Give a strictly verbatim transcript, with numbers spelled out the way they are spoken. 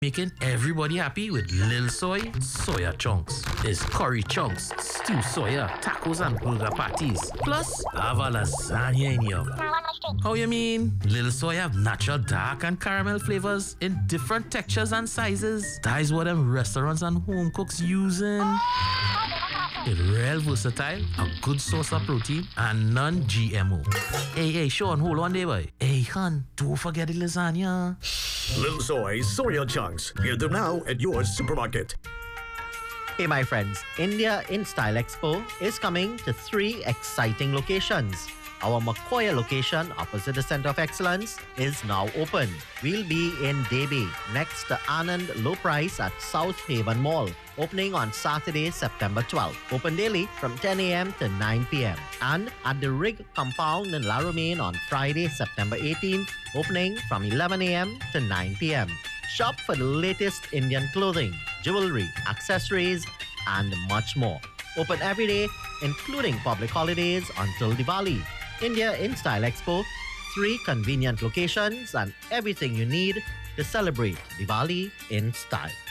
Making everybody happy with Lil Soy Soya Chunks. There's curry chunks, stew soya, tacos and burger patties. Plus, have a lasagna in your. How you mean? Lil Soy have natural dark and caramel flavors in different textures and sizes. That is what them restaurants and home cooks using. It's real versatile, a good source of protein, and non-G M O. Hey, hey, Sean, hold on there, boy. Hey, hon, don't forget the lasagna. Lil Soy Soya Chunks. Get them now at your supermarket. Hey my friends, India in Style Expo is coming to three exciting locations. Our Makoya location opposite the Center of Excellence is now open. We'll be in Debi next to Anand Low Price at South Haven Mall, opening on Saturday, September twelfth. Open daily from ten a.m. to nine p.m. And at the Rig Compound in La Romaine on Friday, September eighteenth, opening from eleven a.m. to nine p.m. Shop for the latest Indian clothing, jewelry, accessories, and much more. Open every day, including public holidays until Diwali. India in Style Expo, three convenient locations and everything you need to celebrate Diwali in style.